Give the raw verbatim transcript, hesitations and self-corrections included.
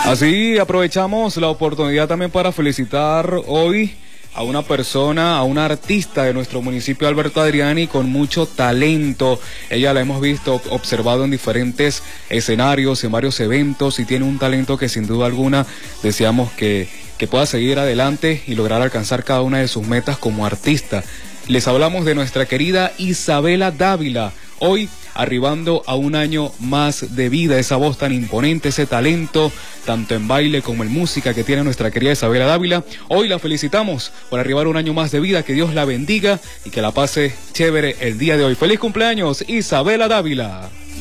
Así aprovechamos la oportunidad también para felicitar hoy a una persona, a una artista de nuestro municipio, Alberto Adriani, con mucho talento. Ella la hemos visto, observado en diferentes escenarios, en varios eventos, y tiene un talento que sin duda alguna deseamos que, que pueda seguir adelante y lograr alcanzar cada una de sus metas como artista. Les hablamos de nuestra querida Isabela Dávila, hoy arribando a un año más de vida, esa voz tan imponente, ese talento, tanto en baile como en música que tiene nuestra querida Isabela Dávila. Hoy la felicitamos por arribar a un año más de vida, que Dios la bendiga y que la pase chévere el día de hoy. ¡Feliz cumpleaños, Isabela Dávila!